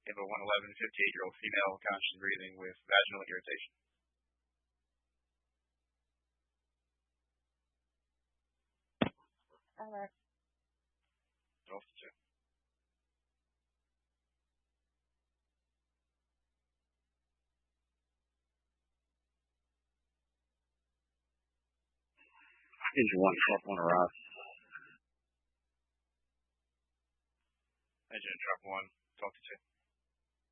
You have a 111, 58-year-old female, conscious breathing with vaginal irritation. All right. 12 to 2. Engine 1, truck 1 arrive. Engine truck 1, 12 to 2.